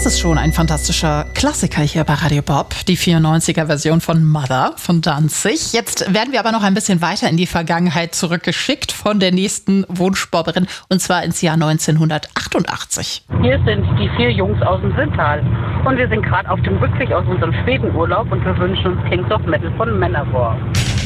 Das ist schon ein fantastischer Klassiker hier bei Radio Bob, die 94er-Version von Mother von Danzig. Jetzt werden wir aber noch ein bisschen weiter in die Vergangenheit zurückgeschickt von der nächsten Wunschbobberin, und zwar ins Jahr 1988. Hier sind die 4 Jungs aus dem Sintal und wir sind gerade auf dem Rückweg aus unserem Schwedenurlaub und wir wünschen uns Kings of Metal von Manowar.